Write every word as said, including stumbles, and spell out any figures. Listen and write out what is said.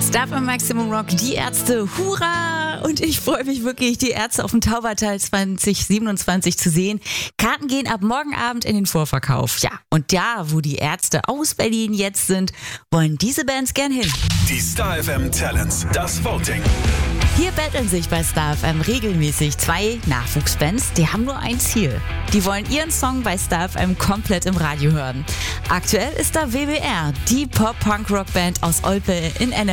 Star beim Maximum Rock, die Ärzte, hurra! Und ich freue mich wirklich, die Ärzte auf dem Taubertal zwanzig siebenundzwanzig zu sehen. Karten gehen ab morgen Abend in den Vorverkauf. Ja, und da, wo die Ärzte aus Berlin jetzt sind, wollen diese Bands gern hin. Die Star F M Talents, das Voting. Hier betteln sich bei Star F M regelmäßig zwei Nachwuchsbands, die haben nur ein Ziel. Die wollen ihren Song bei Star F M komplett im Radio hören. Aktuell ist da W B R, die Pop-Punk-Rock-Band aus Olpe in N R W.